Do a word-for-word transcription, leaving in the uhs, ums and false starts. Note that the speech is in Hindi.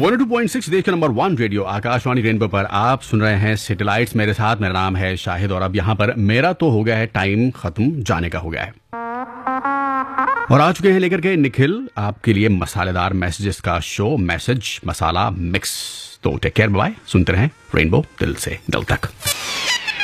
वन टू पॉइंट सिक्स देश का number one radio Akashvani rainbow पर आप सुन रहे हैं सैटेलाइट्स मेरे साथ। मेरा नाम है शाहिद और अब यहाँ पर मेरा तो हो गया है टाइम खत्म, जाने का हो गया है और आ चुके हैं लेकर के निखिल आपके लिए मसालेदार मैसेजेस का शो, मैसेज मसाला मिक्स। तो टेक केयर, बाय। सुनते रहें रेनबो दिल से दिल तक।